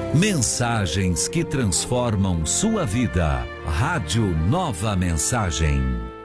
Mensagens que transformam sua vida. Rádio Nova Mensagem.